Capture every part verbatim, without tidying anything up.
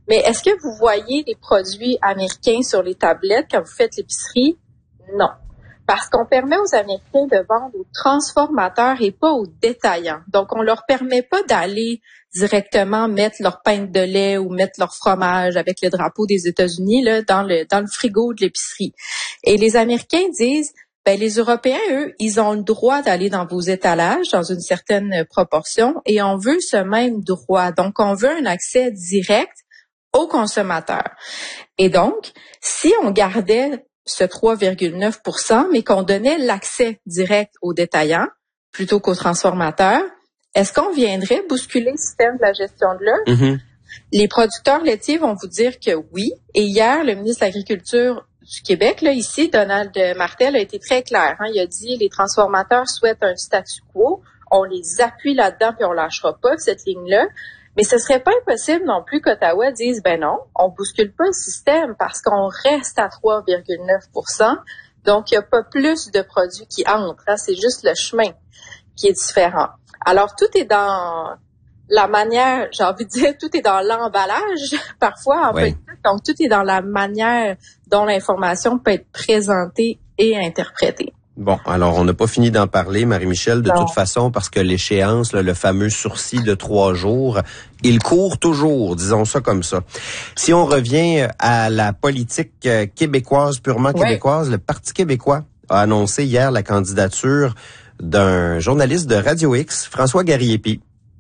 Mais est-ce que vous voyez les produits américains sur les tablettes quand vous faites l'épicerie? Non. Parce qu'on permet aux Américains de vendre aux transformateurs et pas aux détaillants. Donc, on leur permet pas d'aller directement mettre leur pinte de lait ou mettre leur fromage avec le drapeau des États-Unis là dans le dans le frigo de l'épicerie. Et les Américains disent, ben les Européens, eux, ils ont le droit d'aller dans vos étalages dans une certaine proportion et on veut ce même droit. Donc, on veut un accès direct aux consommateurs. Et donc, si on gardait ce trois virgule neuf pour cent, mais qu'on donnait l'accès direct aux détaillants plutôt qu'aux transformateurs, est-ce qu'on viendrait bousculer le système de la gestion de l'œuf? Mm-hmm. Les producteurs laitiers vont vous dire que oui. Et hier, le ministre de l'Agriculture du Québec, là, ici, Donald Martel, a été très clair. Hein. Il a dit les transformateurs souhaitent un statu quo. On les appuie là-dedans puis on lâchera pas cette ligne-là. Mais ce serait pas impossible non plus qu'Ottawa dise, ben non, on bouscule pas le système parce qu'on reste à trois virgule neuf pour cent. Donc, il n'y a pas plus de produits qui entrent. Hein, c'est juste le chemin qui est différent. Alors, tout est dans la manière, j'ai envie de dire, tout est dans l'emballage, parfois, en oui. fait. Donc, tout est dans la manière dont l'information peut être présentée et interprétée. Bon, alors on n'a pas fini d'en parler, Marie-Michel, de non. toute façon, parce que l'échéance, là, le fameux sursis de trois jours, il court toujours, disons ça comme ça. Si on revient à la politique québécoise, purement oui. québécoise, le Parti québécois a annoncé hier la candidature d'un journaliste de Radio X, François Garriépi.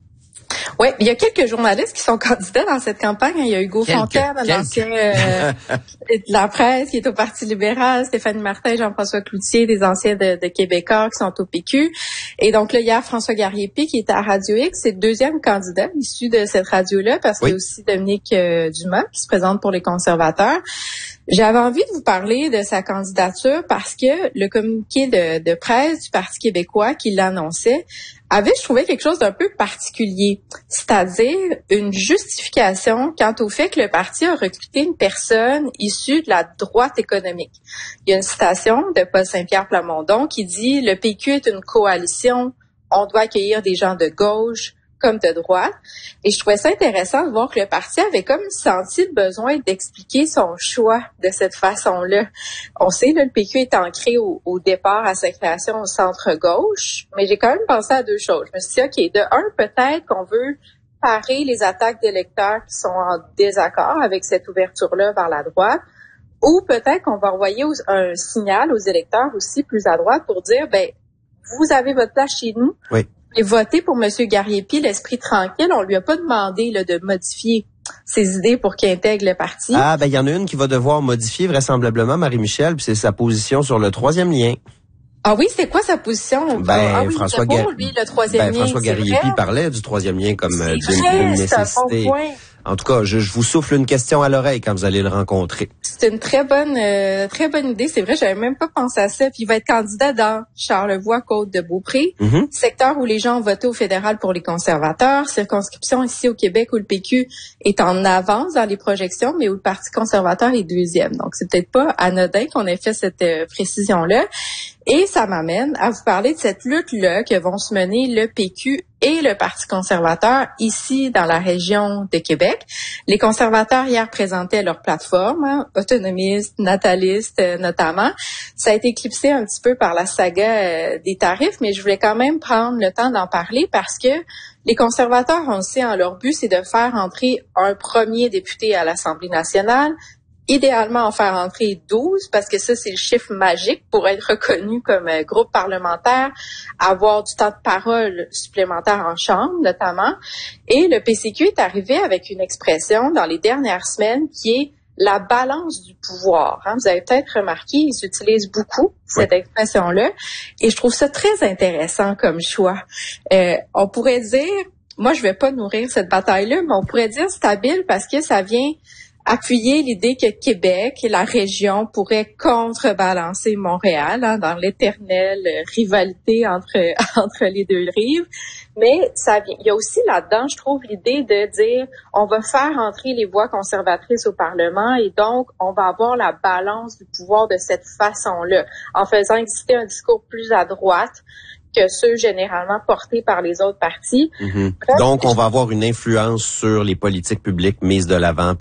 Oui, il y a quelques journalistes qui sont candidats dans cette campagne. Il y a Hugo quelques, Fontaine, l'ancien euh, de la presse, qui est au Parti libéral, Stéphanie Martin, Jean-François Cloutier, des anciens de, de Québécois qui sont au P Q. Et donc là, hier, François Garriépi, qui est à Radio X, c'est le deuxième candidat issu de cette radio-là, parce oui. qu'il y a aussi Dominique euh, Dumas, qui se présente pour les conservateurs. J'avais envie de vous parler de sa candidature parce que le communiqué de, de presse du Parti québécois qui l'annonçait avait, je trouvais, quelque chose d'un peu particulier, c'est-à-dire une justification quant au fait que le parti a recruté une personne issue de la droite économique. Il y a une citation de Paul Saint-Pierre Plamondon qui dit « Le P Q est une coalition, on doit accueillir des gens de gauche, comme de droite. » Et je trouvais ça intéressant de voir que le parti avait comme senti le besoin d'expliquer son choix de cette façon-là. On sait, là, le P Q est ancré au, au départ à sa création au centre-gauche, mais j'ai quand même pensé à deux choses. Je me suis dit, OK, de un, peut-être qu'on veut parer les attaques d'électeurs qui sont en désaccord avec cette ouverture-là vers la droite, ou peut-être qu'on va envoyer un signal aux électeurs aussi plus à droite pour dire, ben, vous avez votre place chez nous. Oui. Et voter pour M. Garriépi, l'esprit tranquille, on lui a pas demandé là, de modifier ses idées pour qu'il intègre le parti. Ah, ben il y en a une qui va devoir modifier vraisemblablement, Marie-Michel, puis c'est sa position sur le troisième lien. Ah oui, c'est quoi sa position? Ben, ah oui, François, Gar... lui, le troisième ben, lien, François Garriépi parlait du troisième lien comme c'est d'une, vrai, d'une nécessité. C'est un bon point. En tout cas, je, je vous souffle une question à l'oreille quand vous allez le rencontrer. C'est une très bonne, euh, très bonne idée. C'est vrai, j'avais même pas pensé à ça. Puis il va être candidat dans Charlevoix, Côte-de-Beaupré, mm-hmm. secteur où les gens ont voté au fédéral pour les conservateurs, circonscription ici au Québec où le P Q est en avance dans les projections, mais où le Parti conservateur est deuxième. Donc c'est peut-être pas anodin qu'on ait fait cette euh, précision-là. Et ça m'amène à vous parler de cette lutte-là que vont se mener le P Q et le Parti conservateur ici dans la région de Québec. Les conservateurs hier présentaient leur plateforme, hein, autonomiste, nataliste euh, notamment. Ça a été éclipsé un petit peu par la saga euh, des tarifs, mais je voulais quand même prendre le temps d'en parler parce que les conservateurs, on le sait, en leur but, c'est de faire entrer un premier député à l'Assemblée nationale, idéalement en faire entrer douze, parce que ça, c'est le chiffre magique pour être reconnu comme euh, groupe parlementaire, avoir du temps de parole supplémentaire en chambre, notamment. Et le P C Q est arrivé avec une expression dans les dernières semaines qui est la balance du pouvoir. Hein. Vous avez peut-être remarqué, ils utilisent beaucoup cette oui. expression-là. Et je trouve ça très intéressant comme choix. Euh, on pourrait dire, moi, je vais pas nourrir cette bataille-là, mais on pourrait dire c'est habile parce que ça vient appuyer l'idée que Québec et la région pourraient contrebalancer Montréal hein, dans l'éternelle rivalité entre entre les deux rives. Mais ça vient. Il y a aussi là-dedans, je trouve, l'idée de dire on va faire entrer les voix conservatrices au Parlement et donc on va avoir la balance du pouvoir de cette façon-là, en faisant exister un discours plus à droite que ceux généralement portés par les autres partis. Mm-hmm. Donc, on va avoir une influence sur les politiques publiques mises de l'avant